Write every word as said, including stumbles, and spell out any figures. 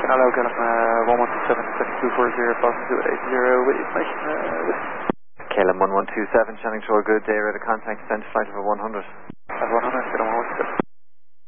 hello, Callum, uh, one one two seven, two four zero, passing to eight zero with information, uh, with... Callum one one two seven, Channing Shore, good day, ready to contact, send flight over one hundred. one hundred, Callum one one two seven.